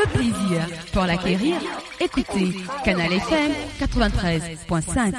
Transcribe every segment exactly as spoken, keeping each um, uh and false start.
le plaisir pour l'acquérir, écoutez Canal F M quatre-vingt-treize point cinq.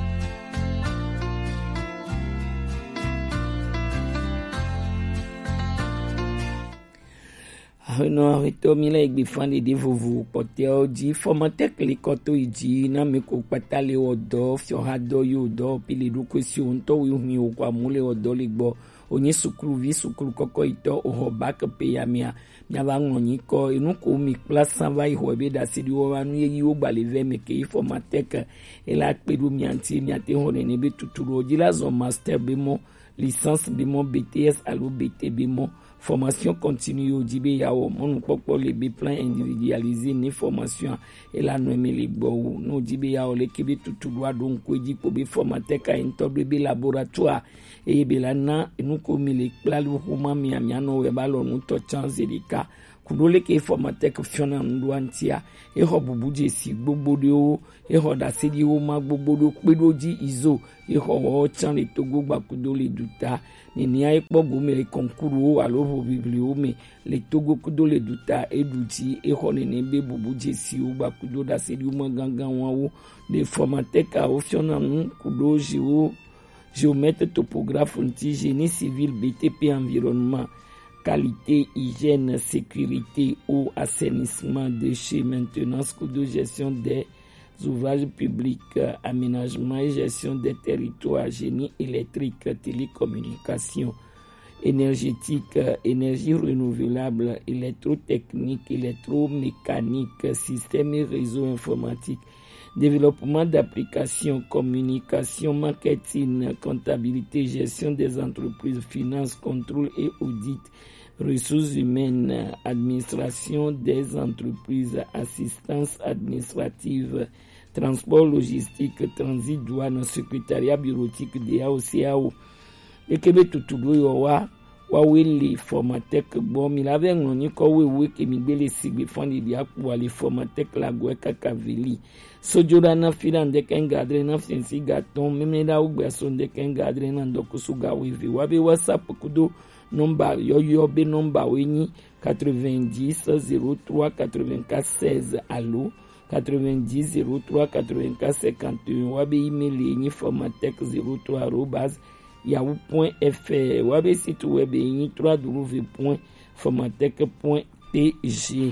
No arito mila igbi fani de vovo pote oji formatek le koto iji na me ko patale odo fio hado yo do pile du question to wi mi o kwa mule odo ligbo onye sukulu vi sukulu koko ito o back pe ya mia mia ba ngoni ko inu ko mi class va i hobe da sidi o anu yi o gbale ve me ke formatek e la pedu mi anti mi ate hone ne be tuturo oji la zo master bemo licence bemo B T S alo B T bemo formation continue au Dibé Yao, mon popo les plan individualisé ni formation et la nommé les beaux, no Dibé Yao, l'équipe tout droit donc dit pour be formateur à un top de laboratoire et belana nous comme les plats le roman miamiano et ballon nous touchant zélika. Kudole ke formateur fiona ndwantia e ho bubuje si gbogbo de o e ho da se di o ma gbogbo do pedoji izo e ho o chan le togo gba kudole duta ni ni ai po gome konkuru o alo biblio me le togo kudole duta eduti e ho ne be bubuje si o gba kudo da se di o ma gangan wa o de formateur ka o fiona nu kudoji o géomètre topographe anti génie civil B T P environnement qualité, hygiène, sécurité, eau, assainissement, déchets, maintenance, coût de gestion des ouvrages publics, aménagement et gestion des territoires, génie électrique, télécommunications, énergétique, énergie renouvelable, électrotechnique, électromécanique, système et réseau informatique, développement d'applications, communication, marketing, comptabilité, gestion des entreprises, finances, contrôle et audit, ressources humaines, administration des entreprises, assistance administrative, transport logistique, transit douane, secrétariat bureautique D A O C A O. Et Québec tout le wawe les formatek bon mi lave ngoni ko wewe ke mi bele sigbe fandi dia pour les formatek la gwe kakaveli sojora na filande ken gadre na finsi gaton meme da ugbe so de ken gadre na ndoko suga wewe wabe whatsapp kudo number yo yo be number wenyi quatre-vingt-dix zéro trois quatre-vingt-quatre seize allo quatre-vingt-dix zéro trois quatre-vingt-quatre cinquante et un wabe email ni formatek zéro trois arobase yahoo point f r wabe site web ni w w w point formatec point t g.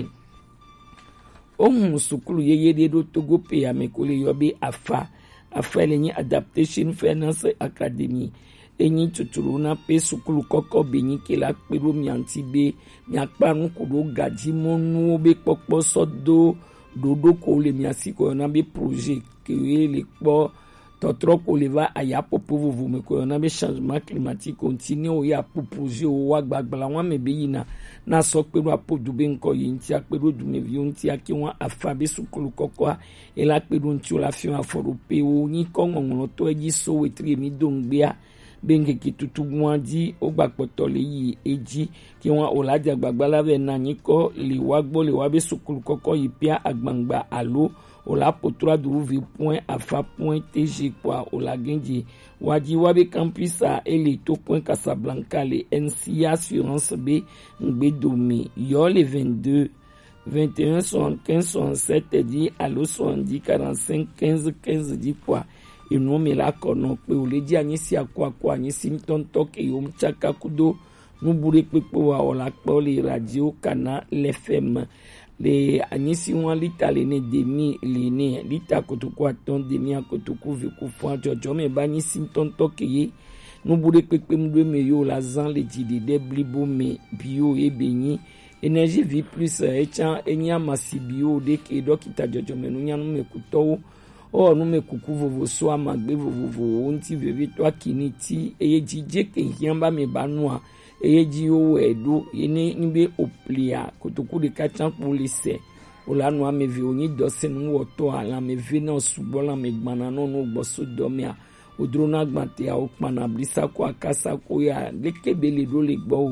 Omu sukulu yeye de do togo pe amekole yobe afa afa lenyi adaptation finance academy enyi tuturu na pe sukulu koko benyi ke la pero mi anti be mi apanu kudo gaji monu be popo sodo dodo ko le mi asiko na be projet ke le po totro ko le va aya popo vous me ko na be changement climatique continue o ya proposer o wa gbagbala won me be yina na so pe ro apodu be nko yin ti apero du me vi on ti aki won afabe sukulu koko e la pe don ti o la fi aforo pe o yin ko won to eji so wetri mi dongbe a benge ki tutu won di o gbagbo to le yi eji ki won o la jagbagba be na yin ko le wa gbo le wa be sukulu koko yi pia agbangba alo ola potra w point afa point t g kwa ola genji waji wabe campus a elito point Casablanca le N C A assurance B ngbe domi yo le vingt-deux vingt et un soixante-quinze soixante-sept di allo soixante-dix quarante-cinq quinze quinze di kwa inu me la kono pe ole di anyisi akwa kwa anyisi mtonto ke yo mchaka kudo nubure pepe wa ola po le radio kana l'F M le anyisi wan lita le ne demi le ne lita kotoku aton demi akotoku veku fwa jojo me ba anyisi mtonto ke ye nubure pepe mdwe me yo la zan le jide de blibo me bio e benyi énergie vie plus echa enya masibio de ke dokita jojo me nunya no me kuto o no me kuku vovo so amagbe vovo onti veve to akini ti eye jije ke hiamba me banua eye ji o edo yene nibe oplia kotoku de kachan pour lise ola no ame vi oni dosen nu woto ala me vi na subola me gbana no no gboso domia odrona gbante a okpana blisa ko akasa ko ya lekebele do le gbo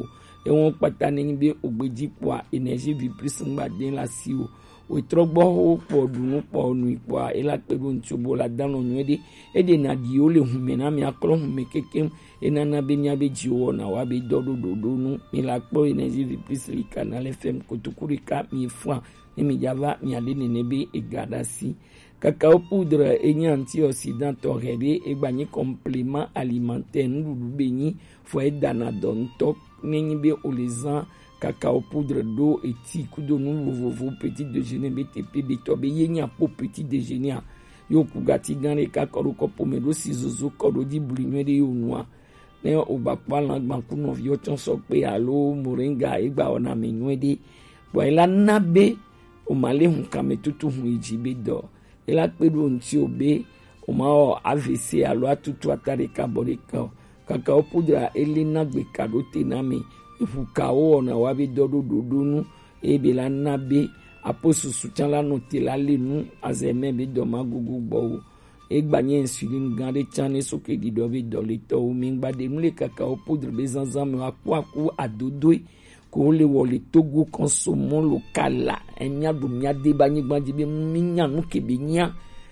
e won pata ni be ogbeji po energy vi plus ngba den la si o o trogbo ho po dunu po nu ipo e la pe bo ntubo la dano nwede e de na di o le hume na mi akro hume kekem e na na be nya be ji wo na wa be dodo dodo nu mi la po energy vi plus li Canal F M kotukurika mi fwa ni mi java mi ale ne be e gada si cacao poudre et antioxydant torredi et bagni complément alimentaire nous béni faut être danadon top ni be olezan cacao poudre d'eau et ti kudo nous vovo petit déjeuner btp bitobe yenya po petit déjeuner yo kugati gane kakoro ko pomedo sizozo kodo di blinwe de yo noa ne obakwa la gbanku no vio ton so pe alo moringa igba ona menwe de bo ela nabe o male hun kametutu hun ijibe do ela pedo nti obe o ma o A V C alo atutu atare kaborika kakao poudre elina gbe kadote na mi ifuka o na wabi dodo dodonu ebe la nabe aposu sutan la note la lenu azeme be do magugu bo e gbanye insuline gande chane soke di do be do le to mi gba de mule kakao poudre be zanzan me akwa ku adodo ko le wo le Togo consommons local la enya do nya de bani gbanji be minya nu ke be nya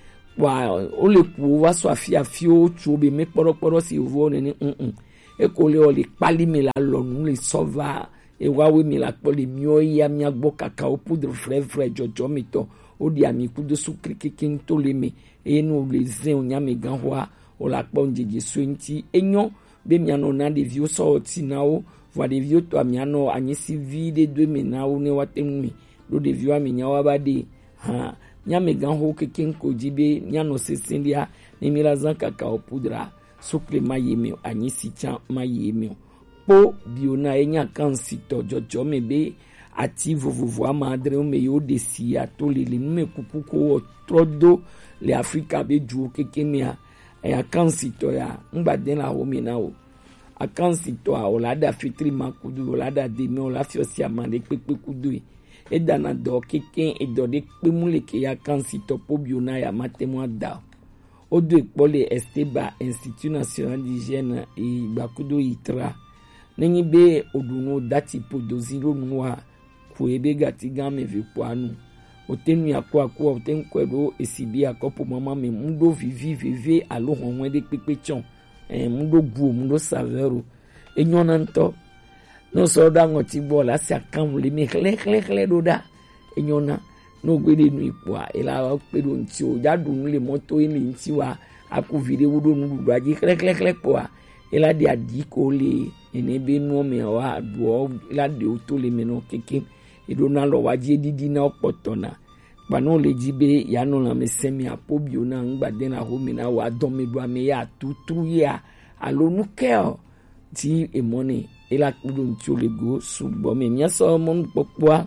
wa o le ku wa so afia fio tu be me poroporo si vo ne ni mm e ko le o le pali me la lo nu le sova e wa we me la po le mio ya mia gbo cacao poudre frais frais jojo mi to o di ami ku do sukri kikin to le me e no le zen onya me gan wa o la po njeje swenti enyo be mi ano na de vio so ti na o va de vio to mi ano anyisi vide de me na o ne watemmi do de vio ami nya wa ba de ha nya me gan ho kikin ko jibe nya no sesendia ni mi la zan cacao poudre sukle mayeme anyisi cha mayeme po biona enya kansi to jojo mebe ati vovovo amadre me yo desi atolele me kupuko trodo le Africa be ju kekemia e kansi to ya ngba den la ho mi na o akansi to a olada fitri makudu olada de me ola fiosi amande pepe kudu e dana do keken e do de pemule ke ya kansi to po biona ya matemo da odo ipole Esteba Institut National d'Hygiène e bakudo itra nengi be oduno dati podoziro nuwa kuebe gati game vikwanu otenu yakwa kwa otenkwedo esibi akopo mama me mundo vivi vivi alo honwe de pepechon eh mundo bu mundo savero enyona nto no so da ngoti bola si akam le me kle kle kle doda enyona no gwede nu ipwa ela pedo nti o jadu le moto ile nti wa aku vide wudo nu du aji kle kle kle kwa ela di adiko le enebe no me wa do ela de oto le me no keke edona lo waje didi na opotona bano le jibe ya no la me semi apobio na ngba de na ho me na wa don me do ame ya tutu ya alonu keo ti emoni ela kudo nti o le go subo me nya so mo popwa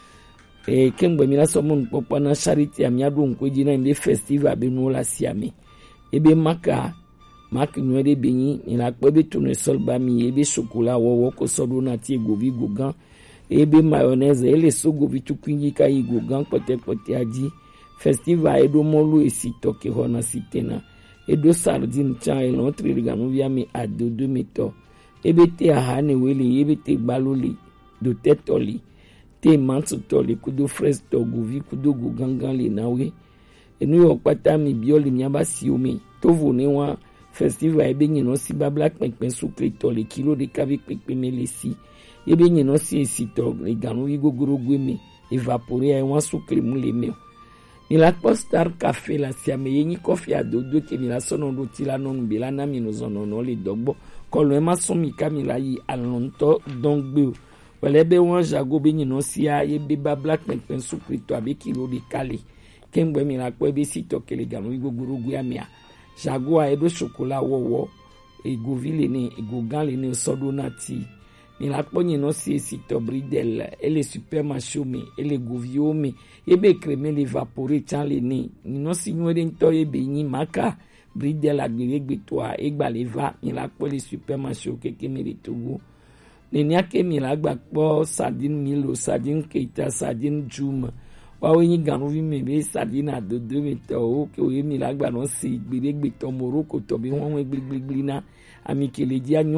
e kengbe mi la so mo popwa na charity amia do nkoji na mbe festival be no la siame ebe maka mak nwede benyi ni la pe be tunu solba mi ebe chocolat wowo ko sodo na ti govi gogan ebe mayonnaise ele so govi tukwinji kai gogan pote pote aji festival edo molu esito ke hona sitena edo sardine cha e notre rigano via mi adodo meto ebe te ahane wele ebe te baloli do tetoli te mantu toli kudo fresh to govi kudo gogangan le nawe enu yo pata mi bioli nyaba siomi tovo ne wa festival ebe nyino si babla pekpen sukri to le kilo de kavi pekpen melesi ebe nyino si esito le ganu igogoro gweme evaporer ai wan sukri mu le me ni la postar café la siame yenyi coffee adodo ke mi la sono do tila non bila na mi no zono no le dogbo kolo e ma so mi kamila yi alonto dongbe wala ebe wan jago be nyino si a ebe babla pekpen sukri to abe kilo de kale kengbe mi la ko ebe sito ke le ganu igogoro gweme jagoa edo chocolat wowo egovile ni egogan le ni sodo nati ni la ponye no si sito bridel ele super machomi ele goviomi ebe creme le vaporer chale ni ni no si nwede nto ebe yin maka bridel agberegbe to a egba le va ni la po le super macho keke mi le togo ni ni ake mi la gba po sardine milo sardine keita sardine juma wa yin ganu vi me be sadina do do mi to o ke o mi la gba no si gberegbe to moroko to bi won gbegbegbli na ami kele di anyo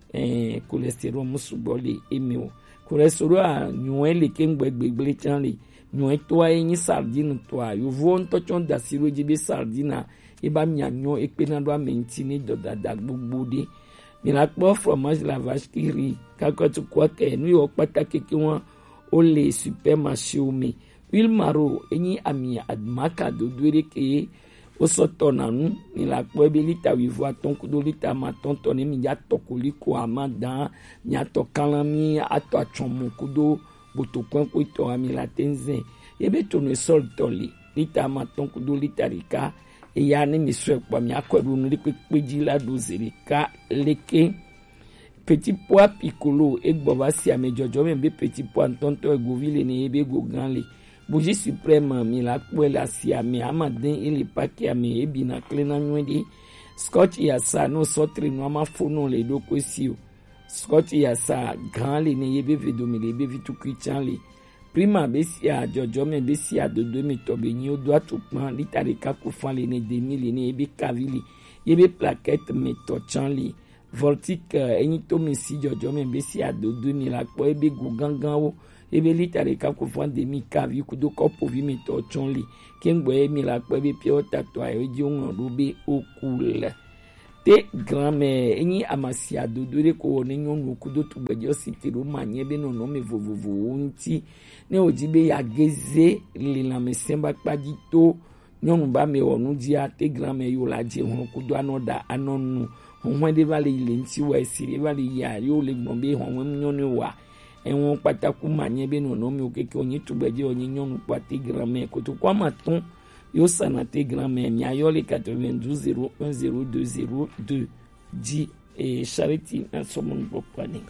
eh cholesterol musubole emio cholesterol a nyue le kengbe gbegble chanle nyue to ayin sardine to a yo vo nto chon da siro jibe sardine e ba mianyo e pe na do amenti ni dodada gbogbo de mi la po fromage la vache qui rit kako tu kwa ke nu yo pataki ki won o le supermarché o mi huile maro eni ami admaka do dwere ke o soto nanu ni la po be lita wi vo aton kudo lita ma tonton ni mi ya tokoli ko amadan nya to kalami ato achomo kudo boto kon ko to ami la tenzen e be to no sol toli lita ma ton kudo lita rika e ya ni mi so pa mi akweru ni pepeji la dozeri ka leke petit pois piccolo e gboba si ame jojo me be petit pois tonton e govile ni e be go ganle bougie suprême mi la kwela si ame amadin ele paki ame e bina klena nwedi scotch ya sa no sotre no ama fono le do kwesio scotch ya sa grand le ni e be vedomi le be vitu kwichanle prima besia jojo me besia dodo me tobenyi o doit tout plan litare ka ko fan le ne demi le ne be kavili yebe plaquette me to chanli voltique eni to me si jojo me besia dodo mi la po ebe go gangan o ebe litare ka ko fan demi kavi ku do ko povi me to chanli kengbo e mi la po ebe pio tato ayo ji on robe o cool te grand-mère eni amasia dodo re ko ne nyonu ku do tu gbejo sitiro manye be no no me vovovo unti ne ojibe ya geze le la mesemba kpadito nyonu ba me onu dia te grand-mère yo la je hon ku do anoda anonu hon de vale ile nti wa sire vale ya yo le gbonbe hon nyonu wa enwon pataku manye be no no me okeke onyi tu gbejo onyi nyonu pa te grand-mère ko to kwa maton yo sanate grand-mère mi ayole quatre-vingt-douze zéro un zéro deux zéro deux di et charity na somon bopani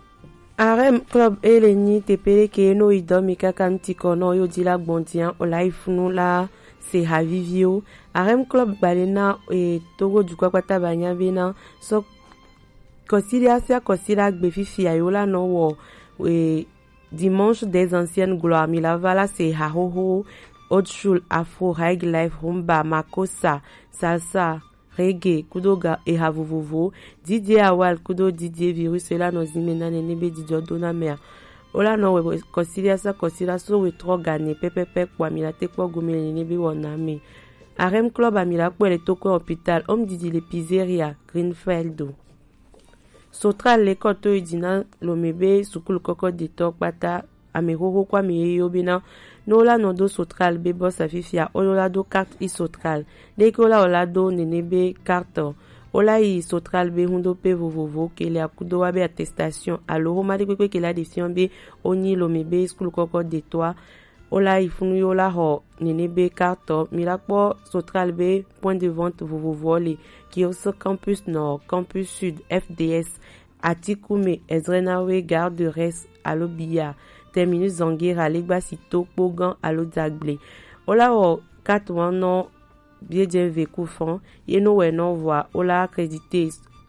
Arem club eleni tepele ke no idomi kakanti kono yo dila gbondian o laifunu la se havivio Arem club balena e togo du kwa kwata banya bena so consider sia consider gbefifi ayola no wo e dimanche des anciennes gloires mi la vala se hahoho Old afro, high life, rumba, makossa, salsa, reggae, kudoga et havovovo, Didier Awal, kudo Didier virus, la no zimena nebe Didier dona mer. Ola no we consider sa consider so we tro gane pepepe kwa milate kwa gomele nebe woname. Arem club amila kwa le toko hôpital, homme Didi le pizzeria, Greenfield. Sotra le koto idina lomebe sukul koko de tok bata amehoho kwa miyeyo bina nola nodo sotral be boss afifia olola do carte isotral deke ola olado nenebe carte ola i sotral be hundo pe vovovo ke le akudo wa be attestation alo ma de kwe ke la defiant be oni lomebe school koko de toi ola i funu yola ho nenebe carte milakpo sotral be point de vente vovovo le qui au campus nord campus sud F D S Atikume Ezrenawe gare de Res Alobia terminus Zangira Legba Sito Pogan Alo Dagble ola o quatre no biedien veku fan yeno we no voa ola accrédité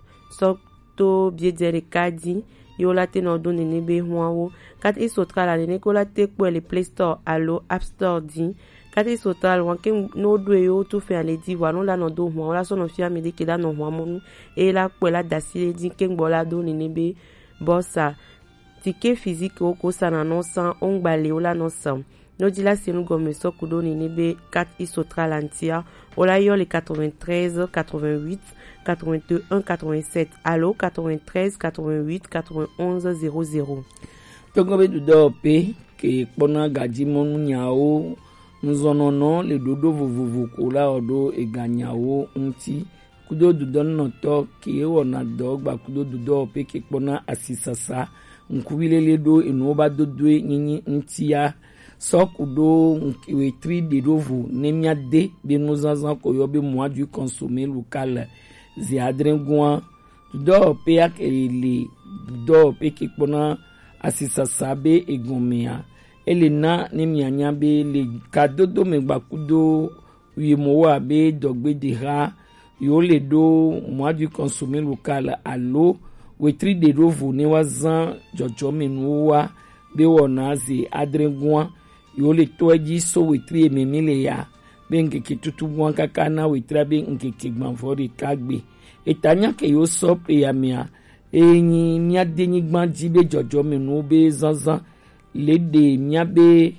sokto biedien rekadi yola te no don nebe huawo kat isotra la ne kola te po le Play Store Alo App Store di kat isotra wan ke no do yo tu fe ale di wa no la no do huawo ola so no fi amede ke la no huawo e la po la dasile di ke ngbola do nebe bossa tike physique oko sana non san ongbale ola non san no dila senu gome sokudo ni nebe quatre isotra lantia ola yo le quatre-vingt-treize quatre-vingt-huit quatre-vingt-un quatre-vingt-sept allo quatre-vingt-treize quatre-vingt-huit quatre-vingt-onze zéro zéro tongobe du dope ke pona gaji monu nyao nzonono le dodo vovovo kola odo e ganyao unti kudo du don no to ke wona dogba kudo du dope ke pona asisasa nkubilele do enoba dodwe nyinyi ntia sokudo nkiwe tri birovu nemia de benozanzan koyobe moi du consommer local ziadrengwa do pe akele do pe kipona asisasabe egomea elena nemianya be le kadodo megbakudo wimowa be dogbe dira yo le do moi du consommer local allo wetri de rovu ne wazan jojo menuwa be wona zi adrengwa yo le toji so wetri ememile ya be ngeke tutu bwan kaka na wetri be ngeke gbanfori kagbe etanya ke yo so pe ya mia enyi mia denyi gbanji be jojo me no be zanzan lede mia be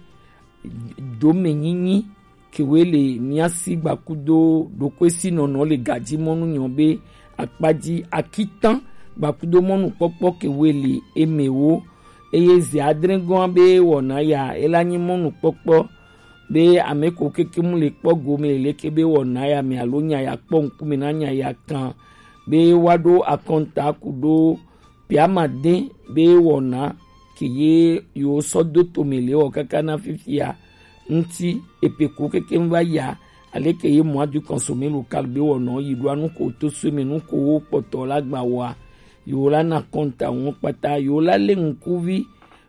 do me nyinyi kewele mia si gbakudo do kwesi nono le gaji monu nyobe akpaji akitan gbakudo monu popo kewele emewo eye zi adrengon be wona ya elanyi monu popo be ameko keke mu le pogo me le kebe wona ya me alonya ya ponku me nanya ya kan be wado akonta kudo piamade be wona kiye yo sodo to mele o kaka na fifia nti epeko keke mva ya aleke ye moi du consommer local be wona yidu anu ko to sume nu ko poto lagba wa yo la na konta won pata yo la le nkuvi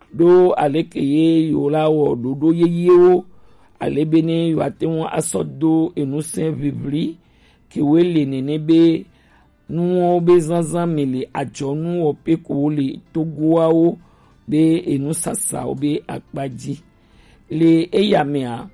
do aleke ye yo la wo dodo ye ye o alebene yo atenwo asodo enu saint vivri ki wele nene be nu be zanzan mele ajo nu ope ko le togoa o be enu sasa o be akpaji le eyamea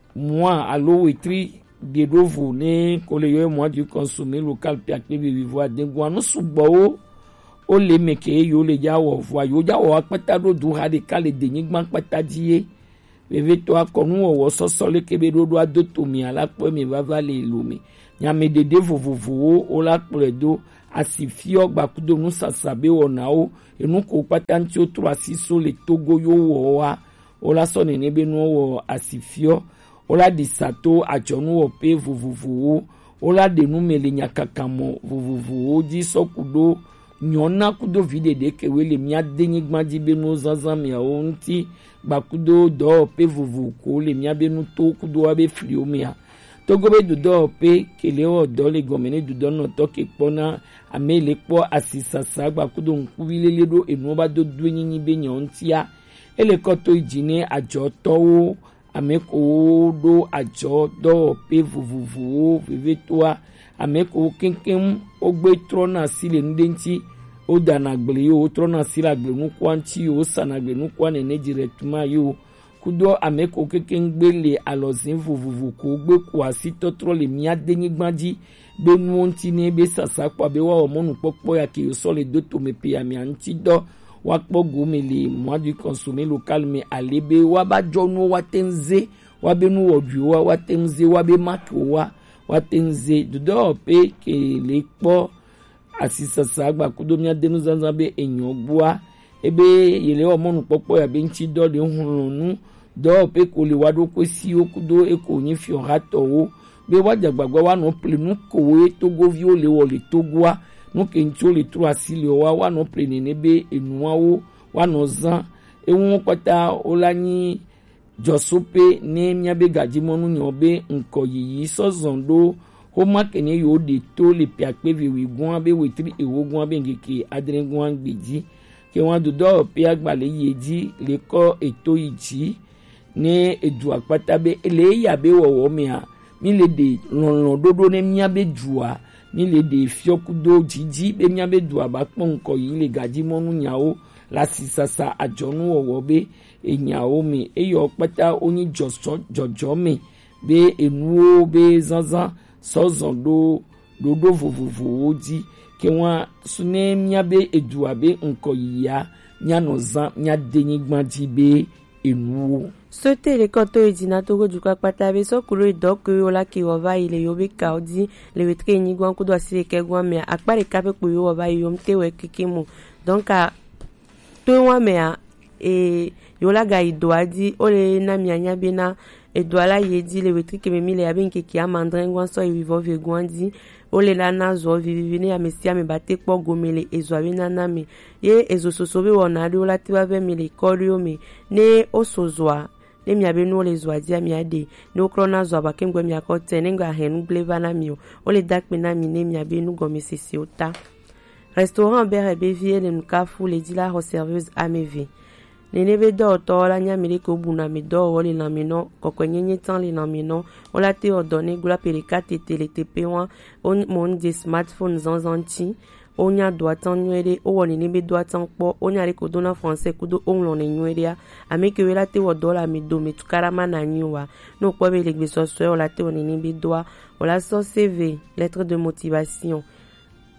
moi alo wetri de dovo ne ko le yo moi du consommer local pe akpe vivo adengwa no subo o o le meke yo le jawo vo yo jawo apata do du ha de kale de nyigban pata die bebe to akonu wo soso le kebe do do adoto mi ala po mi baba le lumi nyame de de vovovo o la predo asifio gbakudo nu sasabe ona o enu ko pata nti o tro asiso le togo yo wo wa o la so ne be nu wo asifio o la disato ajonu o pe vovovo o la de nu mele nyakakamo vovovo di sokudo nyona kudo vide de kewele mia denyi gbaji be no zanzan mi o nti gbakudo do pe vovovo ko le mia be nu to kudo abe frio mia togobe dudo pe kele o do le gomene dudo no to ke pona amele po asisasa gbakudo nkubilele do enu ba do duenyi be nyontia ele koto ijine ajo towo ameko do ajo do pe vovovo vivetoa ameko kenkem ogbe trona sile ndenti o danagbele yo o trona sila gbe nu kwanti yo sanagbe nu kwane ne directement yo kudo ameko kenkem gbele alozin vovovo ko gbe ko asito tro le mia denyi gbanji be nu onti ne be sasa pa be wa omonu popo ya ki so le do to me pe ami anti do wa pogo me le moi du consommer local me alebe wa ba jonu wa tenze wa be nu odu wa wa tenze wa be mako wa wa tenze dudo pe ke le po asisasa gba kudomia denu zanza be enyo bua ebe yele omonu popo ya be nti do de hunrunu do pe ko le wado ko si okudo e ko yin fi orato o be wa jagbagba wa no plenu ko e togo vi o le wo le togwa no ke nti o le tru asile wa wa no pleni ne be enuwa o wa no zan e won pata olani josope ne mia be gajimonu nyo be nko yiyi sozondo o makene yo de to le piakpe viwi gwan be wetri ewo gwan be ngeke adren gwan gbeji ke wan do do pe agbale yeji le ko eto iji ne edu apata be ele ya be wowo mi a mi le de lonlon dodo ne mia be jua mi le de fiokudo jiji be mia be dua ba pon nko yi le gajimonu nyawo la sisasa ajonu wowo be enyawo mi eyo pata oni joso jojo mi be enuo be zanzan sozon do dodo vovovo oji ke wa sune mia be edua be nko ya nya no zan nya denyi gbanji be enuo sote le koto edina togo du kwakpata be so kuro idoko yo la ki wova ile yo be kaudi le wetre ni gwan kudo asile ke gwan me akpare kape ku yo wova yo mte we kikimu donc a to wa me a e yo la ga idoadi ole na mianya be na edwala yedi le wetre ke me mile ya ben ke ki amandren gwan so vivo ve gwandi ole la na zo vivine ya mesia me bate po gomele ezo be na na me ye ezo sosobe wona ri ola ti ba ve mile korio me ne osozwa ne mi abe no le zwa dia mi ade no krona zwa ba kengwe mi akote ne ngwa henu bleva na mi ole dakpe na mi ne mi abe nu gomi sisi ota restaurant bere be vie le nkafu le dila ho serveuse ameve le nebe do to la nya mi ko buna mi do ole na mi no kokonyenye tan le na mi no ola te odone gula pele kate tele tepe wa on mon de smartphone zanzanti onya doit en nuere o woni ni be doit en po onya re ko dona français kudo on lo ne nuere ya ameke wela te wo dola mi do me tukarama na nyuwa no po be le gbe so so ola te woni ni be doa ola so C V lettre de motivation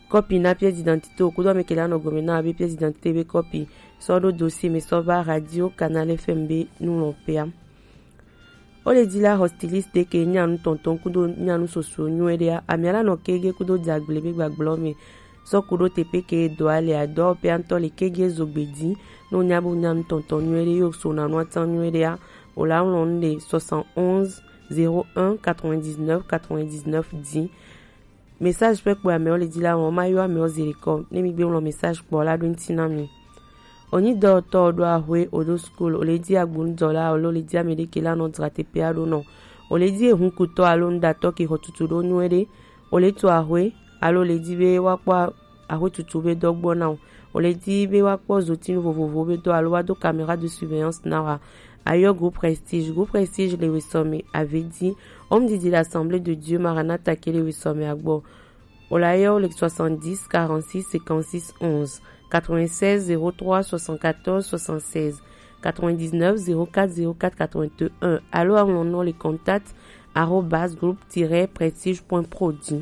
copie na pièce d'identité okudo mekela no gomena be pièce d'identité be copie sodo dossier me soba radio Canal F M B nous l'opéa ole dila hostiliste de ke nyanu tonton kudo nyanu soso nyueria amiala no kege kudo diaglebe gbagblome so kudo tepe ke doale ado pe antole kege zogbedi no nyabu nyanu tonton nyuere yo so na no tan nyueria ola onde soixante et onze zéro un quatre-vingt-dix-neuf quatre-vingt-dix-neuf dix message pe kwa me ole dila mo mayo ame oziriko nemi gbe lo message kwa la do ntinami oni do to do ahwe odo school ole di agbun dola olo le di amede kila no drate pe alo no ole di ehun kuto alo nda to ki hotutu do nuere ole to ahwe alo le di be wakwa ahwe tutu be dogbo na ole di be wakwa zotinu vovovo be do alo wa do caméra de surveillance na ayo groupe prestige groupe prestige le wesome avait dit homme dit l'assemblée de Dieu Maranatha ke le wesome agbo olayo le soixante-dix quarante-six cinquante-six onze quatre-vingt-seize zéro trois soixante-quatorze soixante-seize quatre-vingt-dix-neuf zéro quatre zéro quatre quatre-vingt-un. Allo à mon nom les contacts arobase groupe-prestige.prodi.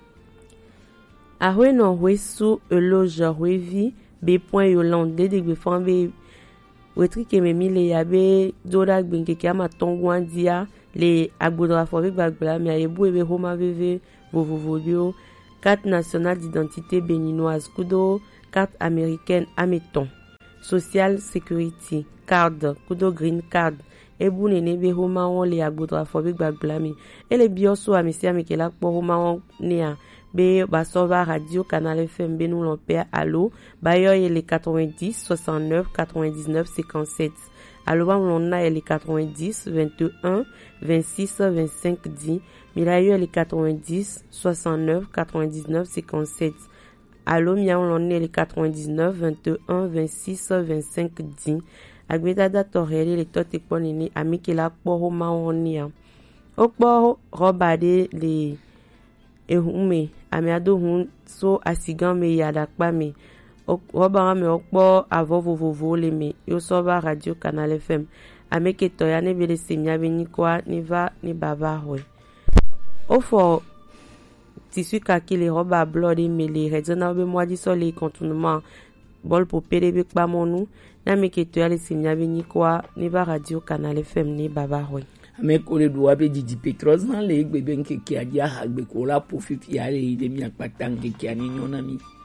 Arwe non wesu eloge revi b.yolande de gbefan be wetri ke me mi le yabe doda gbenke ke ama tongwan dia le agbodra fobe gbagbla mi ayebu ebe homa veve vovovolio carte nationale d'identité béninoise kudo carte américaine ameton social security card kudo green card ebu nene be homa on le agbodra fobe gbagbla mi ele bioso amisi amekela kpo homa on nea be basoba radio Canal F M B nous l'empère allo bayo ele quatre-vingt-dix soixante-neuf quatre-vingt-dix-neuf cinquante-sept allo ba on a ele quatre-vingt-dix vingt et un vingt-six vingt-cinq dix milayo ele quatre-vingt-dix soixante-neuf quatre-vingt-dix-neuf cinquante-sept allo mia on a ele quatre-vingt-dix-neuf vingt et un vingt-six vingt-cinq dix agbeta datorele le tote ponini amikela kpo homa onia okpo robade le ehume amiado hun so asigan me yadakpa me oba me okpo avo vovovo le me yo soba radio Canal F M ameke toya ne bele semia beni kwa ni va ni baba ho ofo tissu kaki le roba blood me le redzona be moi di so le contournement bol po pere pa monu na meke toya le semia beni kwa ni va radio Canal F M ni baba ho ame kole do abe Didi Petros na le gbe ben ke ki adia hagbe ko la po fifi ale de mi akpata nke ki ani nyona mi